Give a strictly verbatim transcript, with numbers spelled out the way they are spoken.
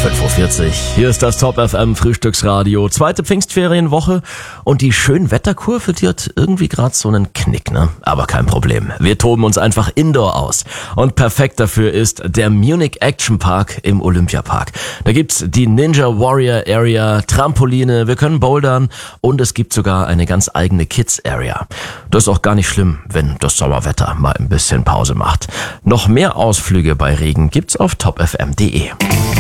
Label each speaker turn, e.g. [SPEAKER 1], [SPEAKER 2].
[SPEAKER 1] fünf Uhr vierzig. Hier ist das Top F M Frühstücksradio. Zweite Pfingstferienwoche und die Schönwetterkurve, die hat irgendwie gerade so einen Knick, ne? Aber kein Problem. Wir toben uns einfach indoor aus. Und perfekt dafür ist der Munich Action Park im Olympiapark. Da gibt's die Ninja Warrior Area, Trampoline, wir können bouldern und es gibt sogar eine ganz eigene Kids Area. Das ist auch gar nicht schlimm, wenn das Sommerwetter mal ein bisschen Pause macht. Noch mehr Ausflüge bei Regen gibt's auf top f m punkt d e.